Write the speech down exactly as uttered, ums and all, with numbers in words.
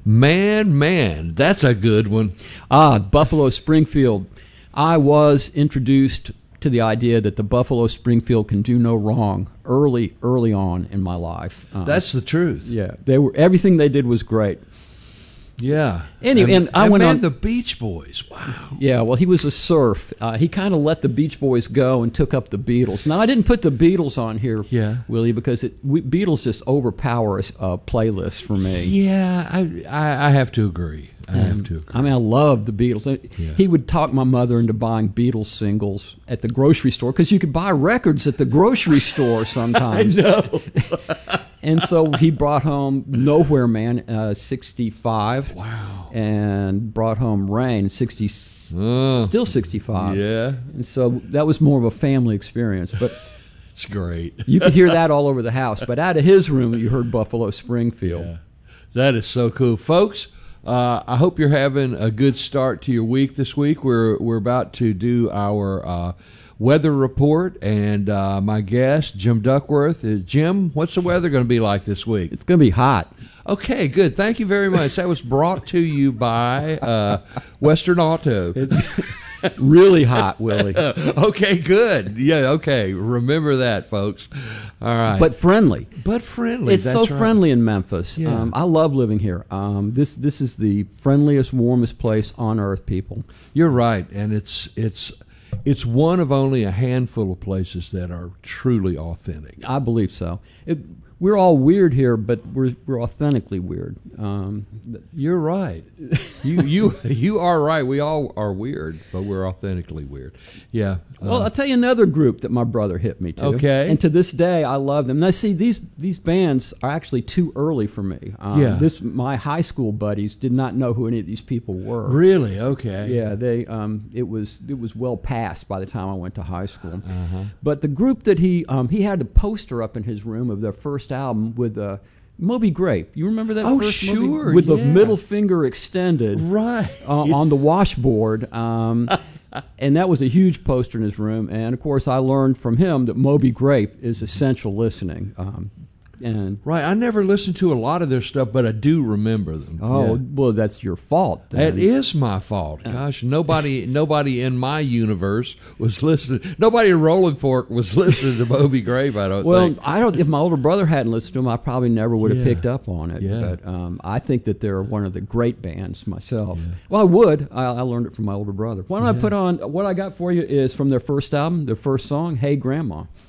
Man, man, that's a good one. Ah, Buffalo Springfield. I was introduced to the idea that the Buffalo Springfield can do no wrong early, early on in my life. Um, That's the truth. Yeah, they were. Everything they did was great. Yeah. Anyway, and, and I and went man, on the Beach Boys. Wow. Yeah, well, he was a surf. Uh, he kind of let the Beach Boys go and took up the Beatles. Now, I didn't put the Beatles on here, Yeah. Willie, because it, we, Beatles just overpower a uh, playlist for me. Yeah, I, I I have to agree. I have to agree. I mean, I love the Beatles. Yeah. He would talk my mother into buying Beatles singles at the grocery store because you could buy records at the grocery store sometimes. I know. And so he brought home Nowhere Man, uh, sixty-five. Wow. And brought home Rain, sixty, Oh, still sixty-five. yeah, And so that was more of a family experience. But it's great. you could hear that all over the house. But out of his room, you heard Buffalo Springfield. Yeah. That is so cool. Folks, uh, I hope you're having a good start to your week this week. We're, we're about to do our uh, weather report, and uh, my guest, Jim Duckworth. Uh, Jim, what's the weather going to be like this week? It's going to be hot. Okay, good. Thank you very much. That was brought to you by uh, Western Auto. It's really hot, Willie. Okay, good. Yeah, okay. Remember that, folks. All right. But friendly. But friendly. It's that's so right. friendly in Memphis. Yeah. Um, I love living here. Um, this this is the friendliest, warmest place on earth, people. You're right, and it's it's it's one of only a handful of places that are truly authentic. I believe so. It, we're all weird here, but we're we're authentically weird. Um, You're right. You you you are right. We all are weird, but we're authentically weird. Yeah. well, uh, I'll tell you another group that my brother hit me to. Okay. And to this day, I love them. Now, see, these these bands are actually too early for me. Um, Yeah. This my high school buddies did not know who any of these people were. really okay. Yeah, they. Um, it was it was well past by the time I went to high school. Uh-huh. But the group that he um, he had a poster up in his room of their first album with uh, Moby Grape. You remember that? Oh, first sure, Moby? With the yeah. middle finger extended Right. uh, on the washboard. Um, and that was a huge poster in his room. And of course, I learned from him that Moby Grape is essential listening. Um, and Right. I never listened to a lot of their stuff, but I do remember them. oh Yeah. well, that's your fault. then. It is my fault. Gosh, nobody, nobody in my universe was listening. Nobody in Rolling Fork was listening to Moby Grape. I don't Well, think. I don't. If my older brother hadn't listened to them, I probably never would have Yeah. picked up on it. Yeah. But um, I think that they're one of the great bands myself. Well, I would. I, I learned it from my older brother. Why don't I put on what I got for you is from their first album, their first song, "Hey Grandma."